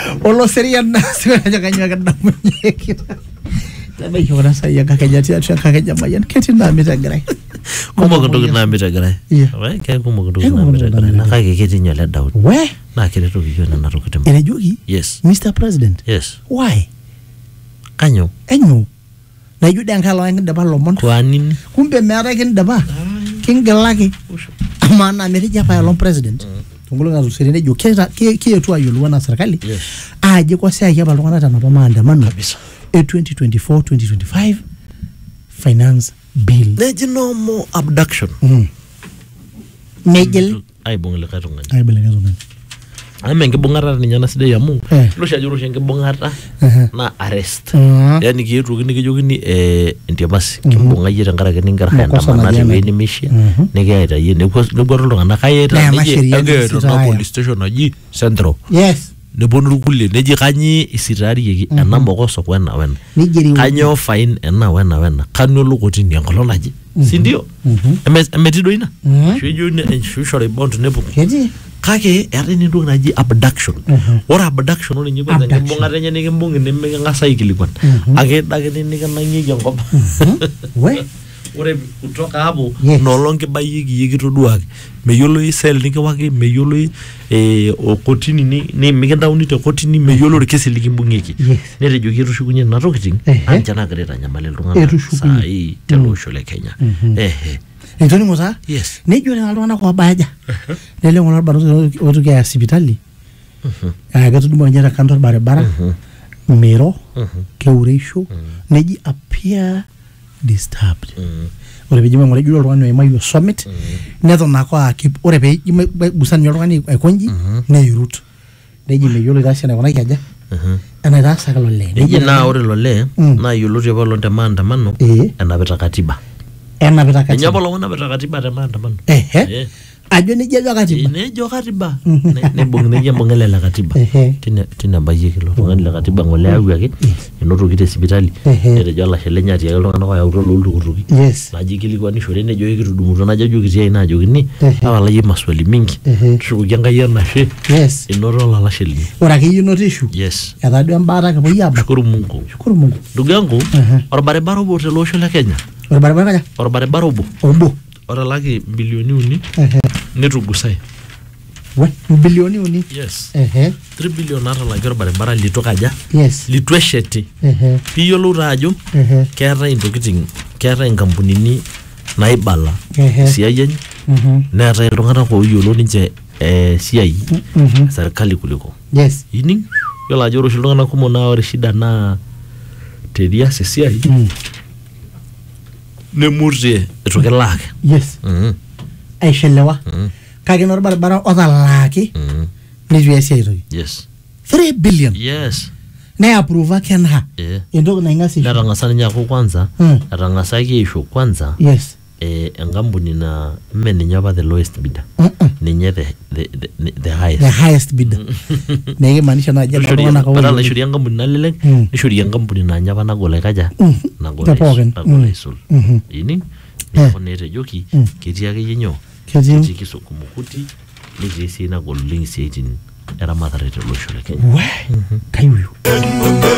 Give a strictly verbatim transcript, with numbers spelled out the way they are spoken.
Olo seria na siya kanya kadamunye kita. Tabi ko na saya kakenya tiya kakenya mayan keti na mitagray. Kumo kundo na mitagray. Right? Kaya kumo kundo na mitagray. Nakake keti nyola Daud. We? Na kile to kiyo na narokete. Ene jogi? Yes. Mister President. Yes. Why? Kanyo. Enyo. Na jude angkalo ang daba lomon. Kwa nini? Kumbe mera kin daba. King galaki. Mana merija pa long president. Tungulu ngazu serene jo kesa kiyo tu ayulu na serikali. Yes. Aje kwa sia ya balongana tana pa maandamano kabisa. E twenty twenty-four twenty twenty-five finance bill. Leji no mo abduction. Mm. Nejel Ay bongile katunga. ay bele ngazunga. Ay menge bongara ni nyana side ya mu. Eh. Lo shajuru shenge bongara na arrest. Mm. Yani kiyetu kini kijogi ni eh ndiamasi kibonga yira ngara kini ngara handa manari we ni mishia. Nige ayita ye ne ko ne goro longa na kayeta nige ageto na police station aji central. Yes. Ne bonuru kulle neji kanyi isirari yeki anamba ko so kwena wena. Nigeri Kanyo fine ena wena wena. Kanyo lokoti ni ngolo naji. Sindio? Mhm. Emes emetido ina. Shwejo ni shwishore bond nebu. Kedi. Kake yari ni ndo naji abduction. Ora abduction oni nyiko ngi bonga renya ni mbungi ni menga ngasa ikilikwan. Age dage ni kana ngi ngop. We? Ore kutoka hapo no longe bayigi yigi to duake. Meyolo isel ni kwake meyolo eh okotini ni ni migenda unite okotini meyolo rekesi likimbungiki. Nere jogi rushukunye na rokiting anjana greta nyamale lungana sai telo shole Kenya. Eh eh. Etoni ngoza? Yes. Nejo na alwana kwa baja. Nele ngona baro otu ke hospitali. Mhm. Ah gatu dumo nyara kantor bare bara. Mero. Ke ureisho. Neji appear disturbed. Ore bejima ngore julo rwano e mayo summit. Neto na kwa kip ore be busan nyoro ngani e konji ne yurut. Neji me yolo gasha na kona kaja. Mhm. Ana rasa kalo le. Neji na ore lo le na yolo je balo ndamanda mano. Ana beta katiba. Ena beta katiba. Nyabo lo ngona beta katiba ndamanda mano. Eh eh. Ajo ni jejo katiba. Ne jo katiba. Ne bong ne jambo ngele la katiba. Tina tina baye kilo ngani la katiba ngole awu yake. Inoto kite hospitali. Ere jo la shele nyati yake ngana kwa ya uto lulu kuruki. Yes. La jikili kwa ni shore ne jo yake tudumuto na jo kiti ina jo kini. Awala ye maswali mingi. Shuku janga yana she. Yes. Inoto la la shele. Ora ki you not issue. Yes. Ya dadu ambara ka boya ba. Shukuru Mungu. Shukuru Mungu. Ndugu yangu, ora barabara bo te lo shele Kenya. Ora barabara kaja. Ora barabara bo. Obo. Ora laki bilioni uni. Netugusai. We bilioni uni. Yes. Eh three billion ata la gero barabara litoka ja. Yes. Litwesheti. Eh Piyolo rajo. Eh Keeta intokiting, keeta inkampunini naibala. Eh Siai enye. Mhm. Neeta iltung'anak ooyiolo ninche eh siai serikali kuliko. Yes. Ining yiolo ajo ore oshi iltung'anak kumok naa ore shida naa terias esiai. Nemutie itu kilaaki. Yes. Mhm. Aishelewa. Kage nor barabara otalaaki. Mhm. Nizu ya siya itoki. Yes. three billion. Yes. Ne approve kenha. Eh. Entoki naingasi. Netang'asa ninye aku kwanza. Etang'asaki aisho kwanza. Yes. Eh enkampuni na mme ninye apa the lowest bidder. Ninye the the the, the highest. The highest bidder. Nege maanisha na jana wana kwa. Badala ishuri enkampuni nalelek, ishuri enkampuni na nyapa nagol kaja. Nagol. Nagol isul. Ini ne etejoki ketii akeyie nyoo. Ketii kisukumukuti netii sii nagol oleng isiaitin eramatare tolosho le Kenya. We. Kayieu.